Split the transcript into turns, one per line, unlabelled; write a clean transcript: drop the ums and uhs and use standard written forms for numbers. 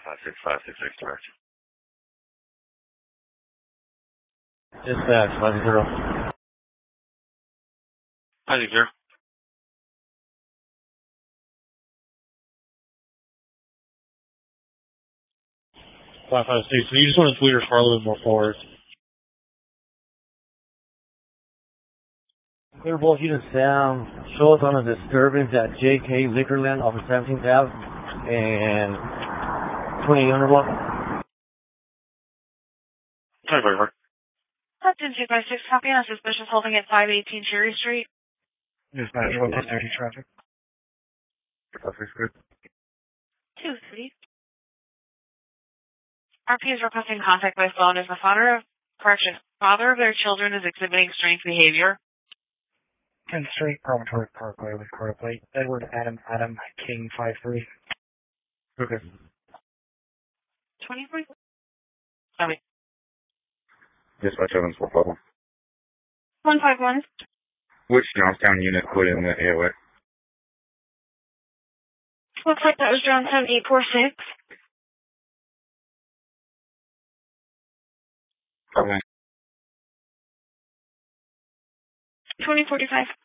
556-566 direct.
Dispatch, 50.
560.
556. So you just want to tweet her for a little bit more forward. Clearbolt Unit Sam shows on a disturbance at JK Liquorland off of 17th Ave and 2800 block.
24.
Hudson 256, copy on a suspicious holding at 518 Cherry Street.
Dispatch, 130 traffic.
560.
2-3. RP is requesting contact by phone as the father of their children is exhibiting strange behavior.
10th Street, Promontory Parkway with quarter plate. Edward Adam King 53.
Okay.
23? Sorry.
Dispatch Evans, what problem?
151.
Which Johnstown unit put in the AOA?
Looks like that was Johnstown 846.
Okay.
2045.